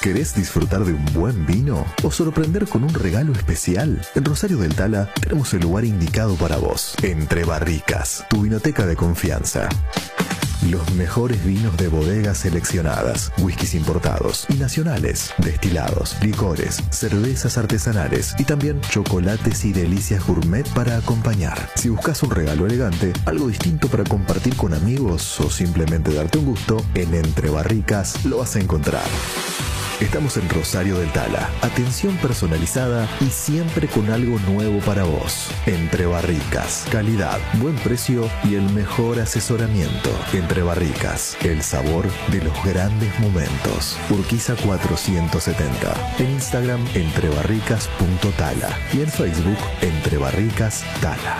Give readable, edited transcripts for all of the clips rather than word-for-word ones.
¿Querés disfrutar de un buen vino o sorprender con un regalo especial? En Rosario del Tala tenemos el lugar indicado para vos. Entre Barricas, tu vinoteca de confianza. Los mejores vinos de bodegas seleccionadas, whiskies importados y nacionales, destilados, licores, cervezas artesanales y también chocolates y delicias gourmet para acompañar. Si buscas un regalo elegante, algo distinto para compartir con amigos o simplemente darte un gusto, en Entre Barricas lo vas a encontrar. Estamos en Rosario del Tala. Atención personalizada y siempre con algo nuevo para vos. Entre Barricas. Calidad, buen precio y el mejor asesoramiento. Entre Barricas. El sabor de los grandes momentos. Urquiza 470. En Instagram, entrebarricas.tala. Y en Facebook, Entre Barricas Tala.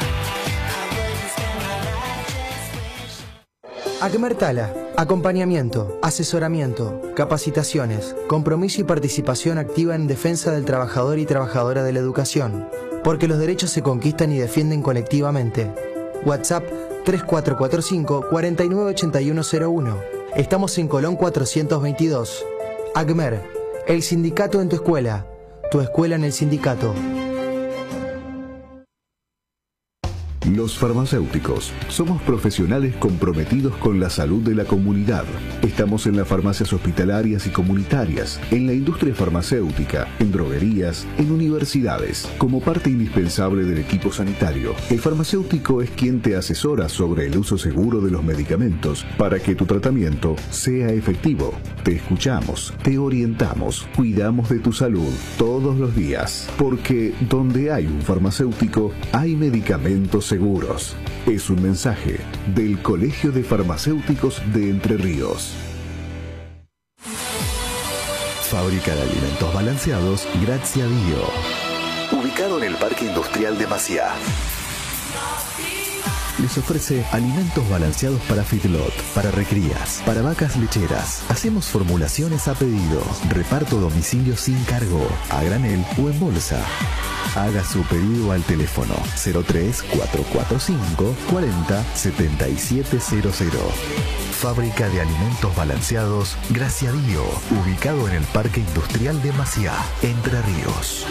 Acmer Tala. Acompañamiento, asesoramiento, capacitaciones, compromiso y participación activa en defensa del trabajador y trabajadora de la educación. Porque los derechos se conquistan y defienden colectivamente. WhatsApp 3445 498101. Estamos en Colón 422. Acmer, el sindicato en tu escuela en el sindicato. Los farmacéuticos somos profesionales comprometidos con la salud de la comunidad. Estamos en las farmacias hospitalarias y comunitarias, en la industria farmacéutica, en droguerías, en universidades, como parte indispensable del equipo sanitario. El farmacéutico es quien te asesora sobre el uso seguro de los medicamentos para que tu tratamiento sea efectivo. Te escuchamos, te orientamos, cuidamos de tu salud todos los días, porque donde hay un farmacéutico, hay medicamentos seguros. Es un mensaje del Colegio de Farmacéuticos de Entre Ríos. Fábrica de alimentos balanceados Gracia Dio. Ubicado en el Parque Industrial de Maciá. Les ofrece alimentos balanceados para feedlot, para recrías, para vacas lecheras. Hacemos formulaciones a pedido, reparto a domicilio sin cargo, a granel o en bolsa. Haga su pedido al teléfono 03445 40 7700. Fábrica de alimentos balanceados Gracia Dio, ubicado en el Parque Industrial de Maciá, Entre Ríos.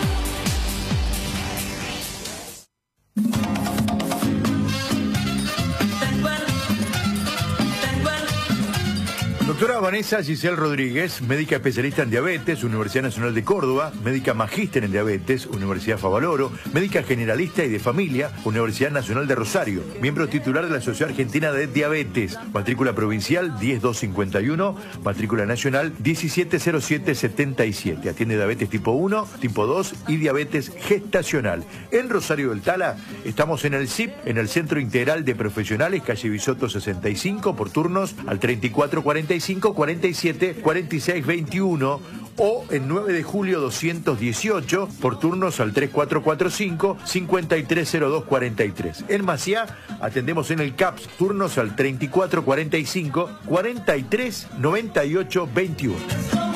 Doctora Vanessa Giselle Rodríguez, médica especialista en diabetes, Universidad Nacional de Córdoba, médica magíster en diabetes, Universidad Favaloro, médica generalista y de familia, Universidad Nacional de Rosario, miembro titular de la Sociedad Argentina de Diabetes, matrícula provincial 10251, matrícula nacional 170777. Atiende diabetes tipo 1, tipo 2 y diabetes gestacional. En Rosario del Tala estamos en el CIP, en el Centro Integral de Profesionales, calle Bisotto 65, por turnos al 3445 47 46 21 o en 9 de julio 218 por turnos al 3445 5302 43. En Maciá atendemos en el CAPS, turnos al 3445 43 98 21.